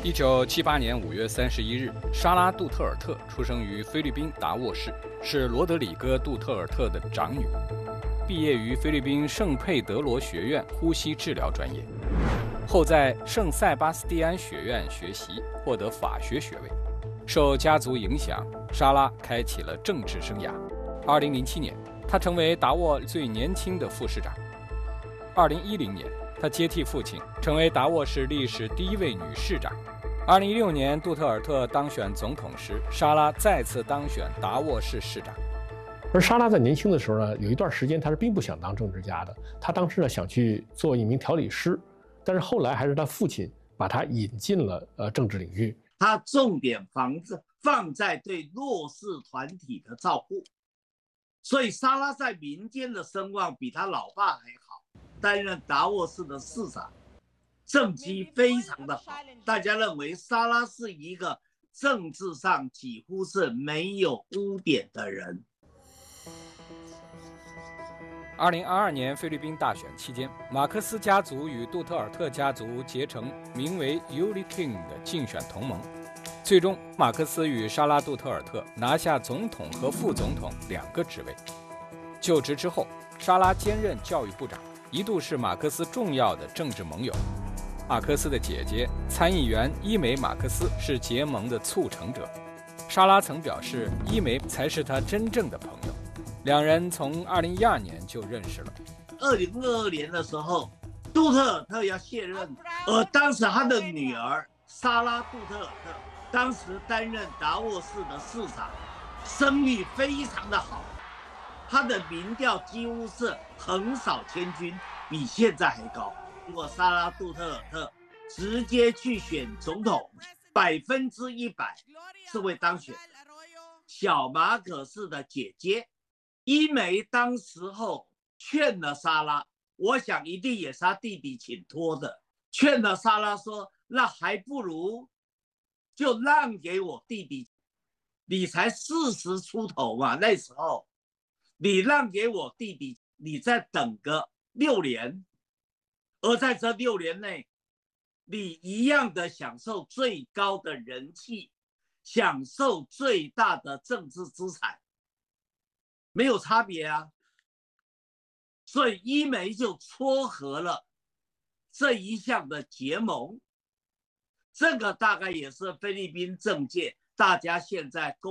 1978年5月31日，莎拉·杜特尔特出生于菲律宾达沃市，是罗德里戈·杜特尔特的长女，毕业于菲律宾圣佩德罗学院呼吸治疗专业，后在圣塞巴斯蒂安学院学习，获得法学学位。受家族影响，莎拉开启了政治生涯。2007年，她成为达沃最年轻的副市长。2010年，她接替父亲，成为达沃市历史第一位女市长。2016年，杜特尔特当选总统时，莎拉再次当选达沃市市长。 而莎拉在年轻的时候呢，有一段时间她是并不想当政治家的，她当时呢想去做一名调理师，但是后来还是她父亲把她引进了政治领域。 她重点放在对弱势团体的照顾，所以莎拉在民间的声望比她老爸还好。担任达沃市的市长，政绩非常的好，大家认为莎拉是一个政治上几乎是没有污点的人。 2022年菲律宾大选期间，马克思家族与杜特尔特家族结成名为 Yuli King 的竞选同盟，最终马克思与莎拉·杜特尔特拿下总统和副总统2个职位。就职之后，莎拉兼任教育部长，一度是马克思重要的政治盟友。马克思的姐姐参议员伊梅·马克思是结盟的促成者。莎拉曾表示，伊梅才是她真正的朋友。两人从2012年就认识了。 2022年的时候，杜特尔特要卸任，而当时他的女儿莎拉·杜特尔特当时担任达沃市的市长，声誉非常的好，他的民调几乎是横扫千军，比现在还高。如果莎拉·杜特尔特直接去选总统，100%是会当选。小马可仕的姐姐伊梅当时候劝了莎拉，我想一定也是他弟弟请托的，劝了莎拉说，那还不如就让给我弟弟，你才40出头嘛，那时候你让给我弟弟，你再等个6年，而在这6年内，你一样的享受最高的人气，享受最大的政治资产，没有差别啊。所以伊梅就撮合了这一项的结盟，这个大概也是菲律宾政界大家现在